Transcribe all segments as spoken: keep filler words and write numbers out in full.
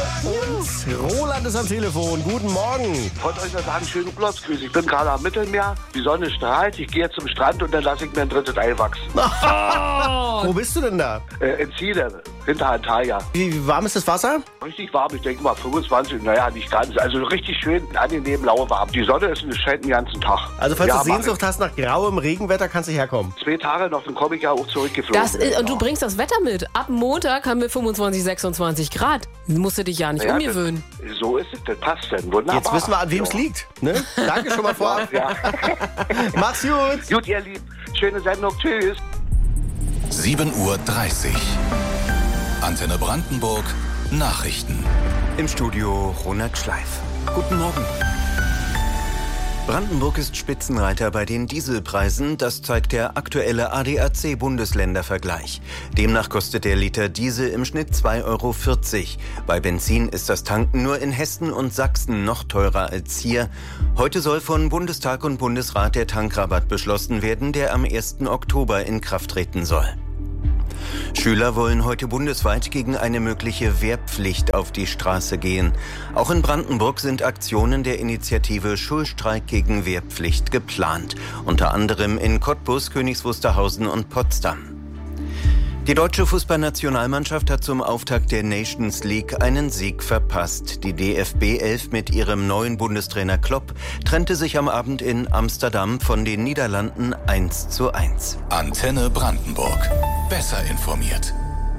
Und Roland ist am Telefon. Guten Morgen. Ich wollte euch noch sagen, schönen Urlaubsgrüße. Ich bin gerade am Mittelmeer, die Sonne strahlt, ich gehe jetzt zum Strand und dann lasse ich mir ein drittes Ei wachsen. Wo bist du denn da? Äh, in Ziele, hinter Antalya. Wie, wie warm ist das Wasser? Richtig warm, ich denke mal fünfundzwanzig, naja, nicht ganz. Also richtig schön, angenehm lauwarm. Die Sonne ist und es scheint den ganzen Tag. Also falls ja, du Sehnsucht hast nach grauem Regenwetter, kannst du herkommen. Zwei Tage noch, dann komme ich ja auch zurückgeflogen. Das ist, und du bringst das Wetter mit. Ab Montag haben wir fünfundzwanzig, sechsundzwanzig Grad. Musst du dich ja nicht ja, umgewöhnen. Das, so ist es, das passt dann. Wunderbar. Jetzt wissen wir, an wem es liegt. Ne? Danke schon mal vorab. Ja. Mach's gut. Gut, ihr Lieben. Schöne Sendung. Tschüss. sieben Uhr dreißig. Antenne Brandenburg. Nachrichten. Im Studio Ronald Schleif. Guten Morgen. Brandenburg ist Spitzenreiter bei den Dieselpreisen, das zeigt der aktuelle A D A C-Bundesländervergleich. Demnach kostet der Liter Diesel im Schnitt zwei Euro vierzig. Bei Benzin ist das Tanken nur in Hessen und Sachsen noch teurer als hier. Heute soll von Bundestag und Bundesrat der Tankrabatt beschlossen werden, der am ersten Oktober in Kraft treten soll. Schüler wollen heute bundesweit gegen eine mögliche Wehrpflicht auf die Straße gehen. Auch in Brandenburg sind Aktionen der Initiative Schulstreik gegen Wehrpflicht geplant. Unter anderem in Cottbus, Königs Wusterhausen und Potsdam. Die deutsche Fußballnationalmannschaft hat zum Auftakt der Nations League einen Sieg verpasst. Die D F B elf mit ihrem neuen Bundestrainer Klopp trennte sich am Abend in Amsterdam von den Niederlanden eins zu eins. Antenne Brandenburg. Besser informiert.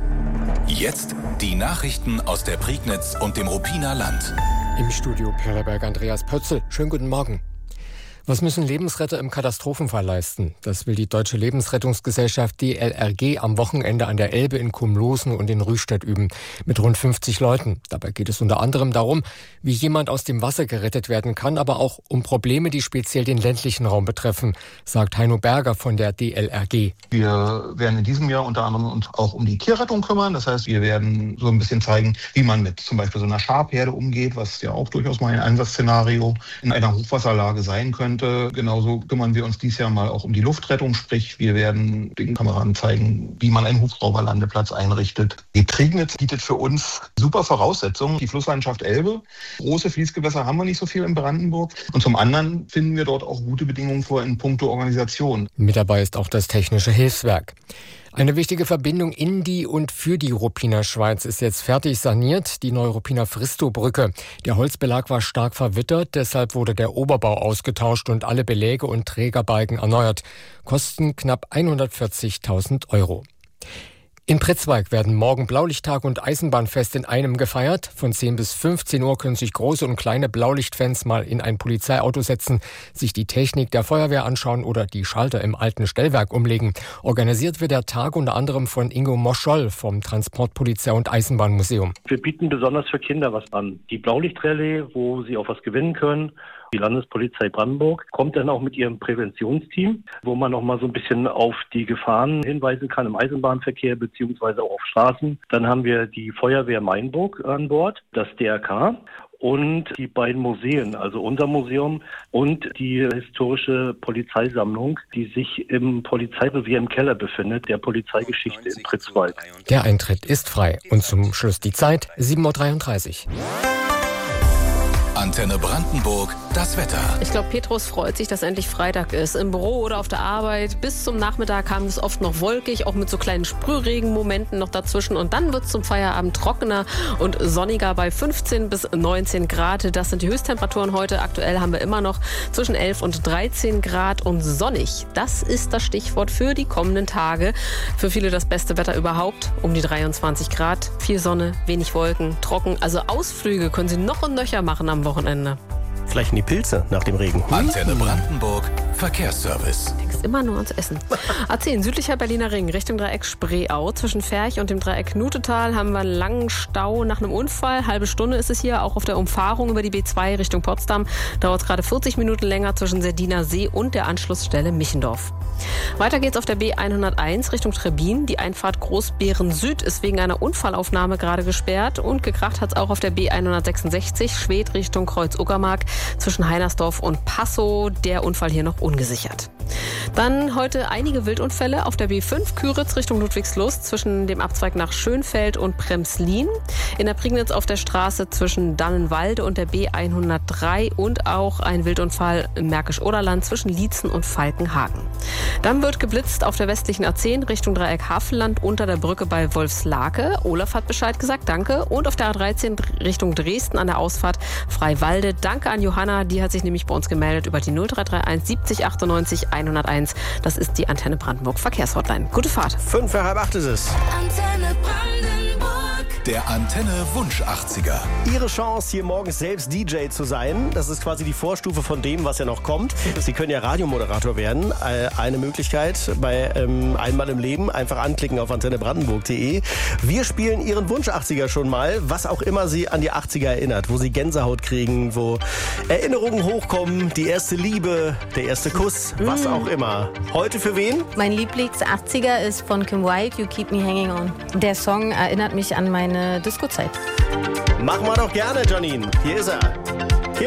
Jetzt die Nachrichten aus der Prignitz und dem Ruppiner Land. Im Studio Perleberg Andreas Pötzel. Schönen guten Morgen. Was müssen Lebensretter im Katastrophenfall leisten? Das will die Deutsche Lebensrettungsgesellschaft D L R G am Wochenende an der Elbe in Kumlosen und in Rüstedt üben. Mit rund fünfzig Leuten. Dabei geht es unter anderem darum, wie jemand aus dem Wasser gerettet werden kann, aber auch um Probleme, die speziell den ländlichen Raum betreffen, sagt Heino Berger von der D L R G. Wir werden in diesem Jahr unter anderem uns auch um die Tierrettung kümmern. Das heißt, wir werden so ein bisschen zeigen, wie man mit zum Beispiel so einer Schafherde umgeht, was ja auch durchaus mal ein Einsatzszenario in einer Hochwasserlage sein könnte. Genauso kümmern wir uns dieses Jahr mal auch um die Luftrettung, sprich wir werden den Kameraden zeigen, wie man einen Hubschrauberlandeplatz einrichtet. Die Prignitz bietet für uns super Voraussetzungen. Die Flusslandschaft Elbe, große Fließgewässer haben wir nicht so viel in Brandenburg. Und zum anderen finden wir dort auch gute Bedingungen vor in puncto Organisation. Mit dabei ist auch das Technische Hilfswerk. Eine wichtige Verbindung in die und für die Ruppiner Schweiz ist jetzt fertig saniert, die neue Ruppiner Fristo-Brücke. Der Holzbelag war stark verwittert, deshalb wurde der Oberbau ausgetauscht und alle Beläge und Trägerbalken erneuert. Kosten knapp hundertvierzigtausend Euro. In Pritzwalk werden morgen Blaulichttag und Eisenbahnfest in einem gefeiert. Von zehn bis fünfzehn Uhr können sich große und kleine Blaulichtfans mal in ein Polizeiauto setzen, sich die Technik der Feuerwehr anschauen oder die Schalter im alten Stellwerk umlegen. Organisiert wird der Tag unter anderem von Ingo Moscholl vom Transportpolizei- und Eisenbahnmuseum. Wir bieten besonders für Kinder was an. Die Blaulichtrallye, wo sie auch was gewinnen können. Die Landespolizei Brandenburg kommt dann auch mit ihrem Präventionsteam, wo man noch mal so ein bisschen auf die Gefahren hinweisen kann im Eisenbahnverkehr beziehungsweise auch auf Straßen. Dann haben wir die Feuerwehr Mainburg an Bord, das D R K und die beiden Museen, also unser Museum und die historische Polizeisammlung, die sich im Polizeirevier im Keller befindet, der Polizeigeschichte in Pritzwalk. Der Eintritt ist frei. Und zum Schluss die Zeit, sieben Uhr dreiunddreißig. Antenne Brandenburg, das Wetter. Ich glaube, Petrus freut sich, dass endlich Freitag ist. Im Büro oder auf der Arbeit. Bis zum Nachmittag kam es oft noch wolkig, auch mit so kleinen Sprühregenmomenten noch dazwischen. Und dann wird es zum Feierabend trockener und sonniger bei fünfzehn bis neunzehn Grad. Das sind die Höchsttemperaturen heute. Aktuell haben wir immer noch zwischen elf und dreizehn Grad und sonnig. Das ist das Stichwort für die kommenden Tage. Für viele das beste Wetter überhaupt. Um die dreiundzwanzig Grad. Viel Sonne, wenig Wolken, trocken. Also Ausflüge können Sie noch und nöcher machen am Wochenende. Vielleicht in die Pilze nach dem Regen. Hm? Antenne Brandenburg, Verkehrsservice. Denkst immer nur ans Essen. A zehn, südlicher Berliner Ring, Richtung Dreieck Spreeau. Zwischen Ferch und dem Dreieck Nutetal haben wir einen langen Stau nach einem Unfall. Halbe Stunde ist es hier, auch auf der Umfahrung über die B zwei Richtung Potsdam. Dauert es gerade vierzig Minuten länger zwischen Serdiner See und der Anschlussstelle Michendorf. Weiter geht's auf der B hunderteins Richtung Trebin. Die Einfahrt Großbeeren Süd ist wegen einer Unfallaufnahme gerade gesperrt. Und gekracht hat's auch auf der B hundertsechsundsechzig Schwedt Richtung Kreuz Uckermark zwischen Heinersdorf und Passow. Der Unfall hier noch unklar. ungesichert. Dann heute einige Wildunfälle auf der B fünf Küritz Richtung Ludwigslust zwischen dem Abzweig nach Schönfeld und Premslin. In der Prignitz auf der Straße zwischen Dannenwalde und der B hundertdrei und auch ein Wildunfall im Märkisch-Oderland zwischen Liezen und Falkenhagen. Dann wird geblitzt auf der westlichen A zehn Richtung Dreieck Havelland unter der Brücke bei Wolfslake. Olaf hat Bescheid gesagt, danke. Und auf der A dreizehn Richtung Dresden an der Ausfahrt Freiwalde. Danke an Johanna, die hat sich nämlich bei uns gemeldet über die null drei drei eins siebzig achtundneunzig hunderteins. Das ist die Antenne Brandenburg Verkehrshotline. Gute Fahrt. Fünf für halb acht ist es. Antenne Brandenburg. Der Antenne Wunsch achtziger. Ihre Chance, hier morgens selbst D J zu sein. Das ist quasi die Vorstufe von dem, was ja noch kommt. Sie können ja Radiomoderator werden. Eine Möglichkeit bei ähm, Einmal im Leben. Einfach anklicken auf antenne brandenburg punkt de. Wir spielen Ihren Wunsch achtziger schon mal. Was auch immer Sie an die achtziger erinnert. Wo Sie Gänsehaut kriegen, wo Erinnerungen hochkommen. Die erste Liebe, der erste Kuss, was auch immer. Heute für wen? Mein Lieblings-achtziger ist von Kim Wilde, You Keep Me Hanging On. Der Song erinnert mich an meine Disco-Zeit. Machen wir doch gerne, Janine. Hier ist er.